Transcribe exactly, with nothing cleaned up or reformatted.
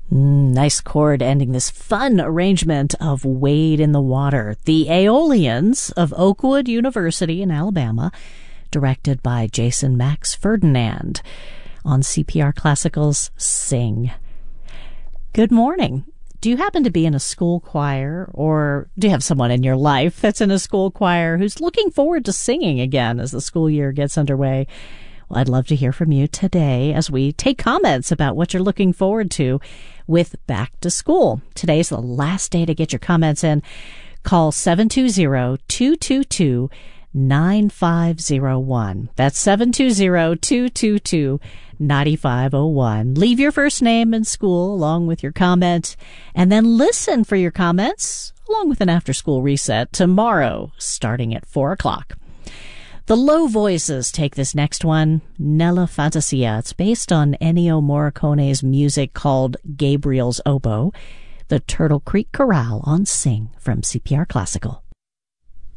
Mm, nice chord ending this fun arrangement of Wade in the Water. The Aeolians of Oakwood University in Alabama, directed by Jason Max Ferdinand on C P R Classical's Sing. Good morning. Do you happen to be in a school choir, or do you have someone in your life that's in a school choir who's looking forward to singing again as the school year gets underway? Well, I'd love to hear from you today as we take comments about what you're looking forward to with Back to School. Today's the last day to get your comments in. Call seven two zero, two two two, nine five zero one. That's seven two zero, two two two, nine five zero one. Leave your first name and school along with your comment, and then listen for your comments along with an after-school reset tomorrow starting at four o'clock. The Low Voices take this next one, Nella Fantasia. It's based on Ennio Morricone's music called Gabriel's Oboe. The Turtle Creek Chorale on Sing from C P R Classical.